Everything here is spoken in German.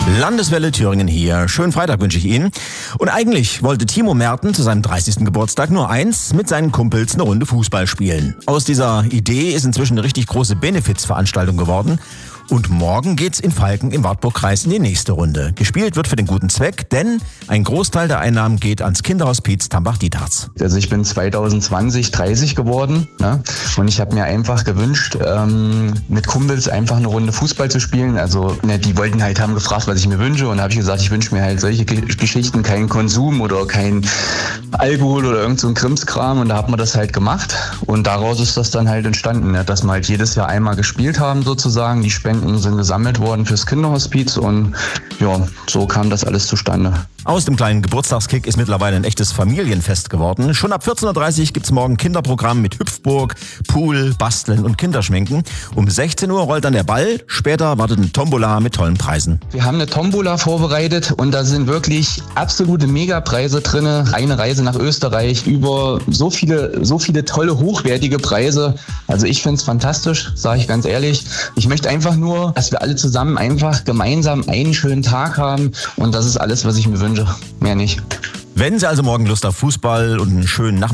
Landeswelle Thüringen hier. Schönen Freitag wünsche ich Ihnen. Und eigentlich wollte Timo Merten zu seinem 30. Geburtstag nur eins, mit seinen Kumpels eine Runde Fußball spielen. Aus dieser Idee ist inzwischen eine richtig große Benefizveranstaltung geworden. Und morgen geht's in Falken im Wartburgkreis in die nächste Runde. Gespielt wird für den guten Zweck, denn ein Großteil der Einnahmen geht ans Kinderhospiz Tambach-Dietharz. Also ich bin 2020 30 geworden, ne? Und ich habe mir einfach gewünscht, mit Kumpels einfach eine Runde Fußball zu spielen. Also die wollten halt, haben gefragt, was ich mir wünsche, und da habe ich gesagt, ich wünsche mir halt solche Geschichten, keinen Konsum oder kein Alkohol oder irgend so ein Krimskram, und da hat man das halt gemacht, und daraus ist das dann halt entstanden, ne? Dass wir halt jedes Jahr einmal gespielt haben sozusagen, die Spenden sind gesammelt worden fürs Kinderhospiz, und ja, so kam das alles zustande. Aus dem kleinen Geburtstagskick ist mittlerweile ein echtes Familienfest geworden. Schon ab 14.30 Uhr gibt's morgen Kinderprogramm mit Hüpfburg, Pool, Basteln und Kinderschminken. Um 16 Uhr rollt dann der Ball. Später wartet eine Tombola mit tollen Preisen. Wir haben eine Tombola vorbereitet, und da sind wirklich absolute Megapreise drin. Eine Reise nach Österreich, über so viele tolle, hochwertige Preise. Also ich finde es fantastisch, sage ich ganz ehrlich. Ich möchte einfach nur, dass wir alle zusammen einfach gemeinsam einen schönen Tag haben, und das ist alles, was ich mir wünsche. Mehr nicht. Wenn Sie also morgen Lust auf Fußball und einen schönen Nachmittag